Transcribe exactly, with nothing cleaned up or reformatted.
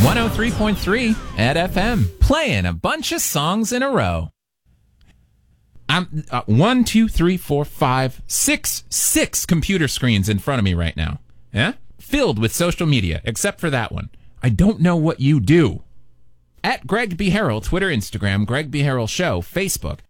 one oh three point three at F M, playing a bunch of songs in a row. I'm uh, one, two, three, four, five, six, six computer screens in front of me right now. Yeah, filled with social media, except for that one. I don't know what you do. At Greg B. Harrell, Twitter, Instagram, Greg B. Harrell Show, Facebook.